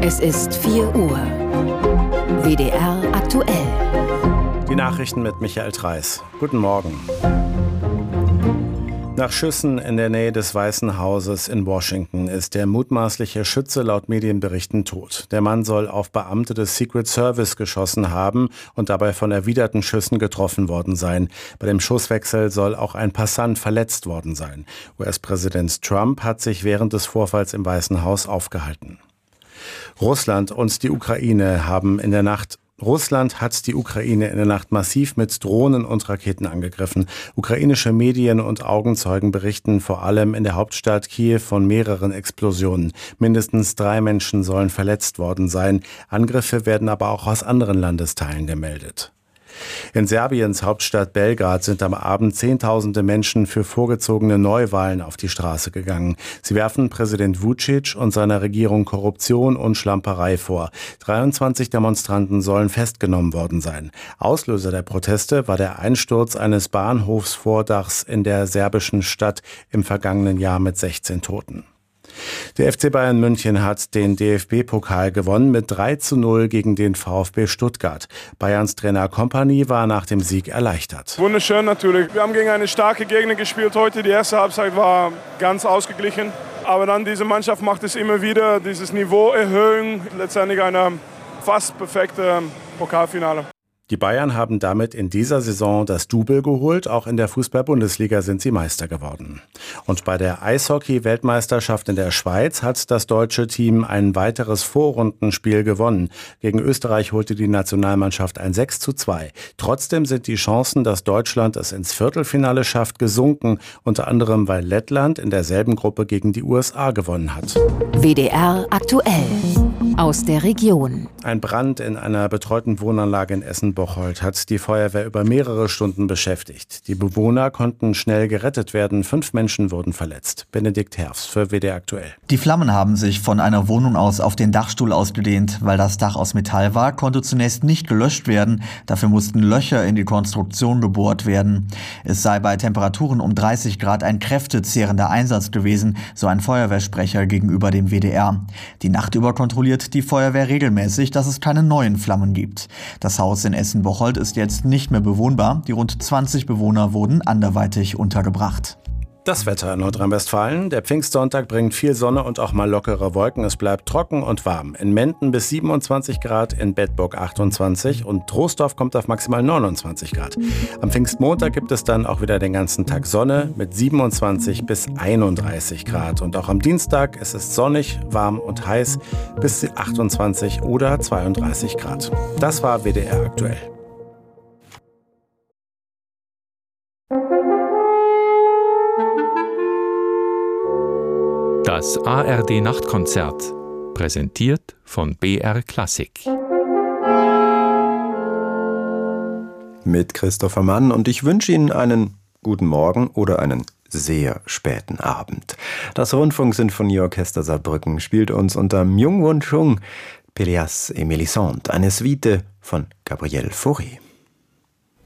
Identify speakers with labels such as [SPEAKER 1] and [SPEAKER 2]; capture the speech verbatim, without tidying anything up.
[SPEAKER 1] Es ist vier Uhr. W D R aktuell.
[SPEAKER 2] Die Nachrichten mit Michael Treis. Guten Morgen. Nach Schüssen in der Nähe des Weißen Hauses in Washington ist der mutmaßliche Schütze laut Medienberichten tot. Der Mann soll auf Beamte des Secret Service geschossen haben und dabei von erwiderten Schüssen getroffen worden sein. Bei dem Schusswechsel soll auch ein Passant verletzt worden sein. U S-Präsident Trump hat sich während des Vorfalls im Weißen Haus aufgehalten. Russland und die Ukraine haben in der Nacht Russland hat die Ukraine in der Nacht massiv mit Drohnen und Raketen angegriffen. Ukrainische Medien und Augenzeugen berichten vor allem in der Hauptstadt Kiew von mehreren Explosionen. Mindestens drei Menschen sollen verletzt worden sein. Angriffe werden aber auch aus anderen Landesteilen gemeldet. In Serbiens Hauptstadt Belgrad sind am Abend Zehntausende Menschen für vorgezogene Neuwahlen auf die Straße gegangen. Sie werfen Präsident Vučić und seiner Regierung Korruption und Schlamperei vor. dreiundzwanzig Demonstranten sollen festgenommen worden sein. Auslöser der Proteste war der Einsturz eines Bahnhofsvordachs in der serbischen Stadt im vergangenen Jahr mit sechzehn Toten. Der F C Bayern München hat den D F B-Pokal gewonnen mit drei zu null gegen den VfB Stuttgart. Bayerns Trainer Kompany war nach dem Sieg erleichtert.
[SPEAKER 3] Wunderschön natürlich. Wir haben gegen eine starke Gegner gespielt heute. Die erste Halbzeit war ganz ausgeglichen. Aber dann diese Mannschaft macht es immer wieder, dieses Niveau erhöhen. Letztendlich eine fast perfekte Pokalfinale.
[SPEAKER 2] Die Bayern haben damit in dieser Saison das Double geholt. Auch in der Fußball-Bundesliga sind sie Meister geworden. Und bei der Eishockey-Weltmeisterschaft in der Schweiz hat das deutsche Team ein weiteres Vorrundenspiel gewonnen. Gegen Österreich holte die Nationalmannschaft ein sechs zu zwei. Trotzdem sind die Chancen, dass Deutschland es ins Viertelfinale schafft, gesunken. Unter anderem, weil Lettland in derselben Gruppe gegen die U S A gewonnen hat.
[SPEAKER 1] W D R aktuell. Aus der Region.
[SPEAKER 2] Ein Brand in einer betreuten Wohnanlage in Essen-Bocholt hat die Feuerwehr über mehrere Stunden beschäftigt. Die Bewohner konnten schnell gerettet werden. Fünf Menschen wurden verletzt. Benedikt Herfs für W D R aktuell.
[SPEAKER 4] Die Flammen haben sich von einer Wohnung aus auf den Dachstuhl ausgedehnt. Weil das Dach aus Metall war, konnte zunächst nicht gelöscht werden. Dafür mussten Löcher in die Konstruktion gebohrt werden. Es sei bei Temperaturen um dreißig Grad ein kräftezehrender Einsatz gewesen, so ein Feuerwehrsprecher gegenüber dem W D R. Die Nacht über kontrolliert die Feuerwehr regelmäßig, dass es keine neuen Flammen gibt. Das Haus in Essen-Bocholt ist jetzt nicht mehr bewohnbar. Die rund zwanzig Bewohner wurden anderweitig untergebracht.
[SPEAKER 2] Das Wetter in Nordrhein-Westfalen. Der Pfingstsonntag bringt viel Sonne und auch mal lockere Wolken. Es bleibt trocken und warm. In Menden bis siebenundzwanzig Grad, in Bedburg achtundzwanzig und Troisdorf kommt auf maximal neunundzwanzig Grad. Am Pfingstmontag gibt es dann auch wieder den ganzen Tag Sonne mit siebenundzwanzig bis einunddreißig Grad. Und auch am Dienstag ist es sonnig, warm und heiß bis achtundzwanzig oder zweiunddreißig Grad. Das war W D R aktuell.
[SPEAKER 5] Das A R D-Nachtkonzert, präsentiert von B R Klassik.
[SPEAKER 6] Mit Christopher Mann und ich wünsche Ihnen einen guten Morgen oder einen sehr späten Abend. Das Rundfunksinfonieorchester Saarbrücken spielt uns unter Myung-Whun Chung Pelléas et Mélisande, eine Suite von Gabriel Fauré.